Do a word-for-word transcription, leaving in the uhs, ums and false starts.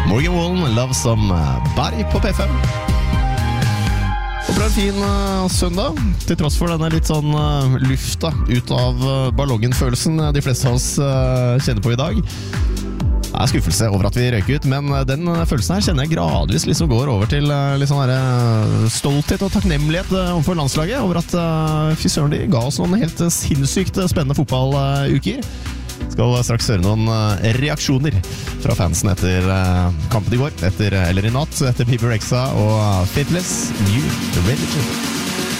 Morgan Wallen, Love Somebody på P fem. Håper det er en fin uh, søndag, til tross for denne litt sånn uh, lufta ut av uh, ballongen-følelsen de fleste av oss uh, kjenner på i dag. Det er skuffelse over at vi røyker ut, men uh, den uh, følelsen her kjenner jeg gradvis liksom går over til uh, litt sånn her, uh, stolthet og takknemlighet uh, overfor landslaget, over at uh, fy søren de ga oss noen helt uh, sinnssykt uh, spennende fotballuker. Skal straks høre noen uh, reaksjoner fra fansen etter uh, kampen i går, etter, eller i natt, etter Bieber Rexha og uh, Faithless New Religion.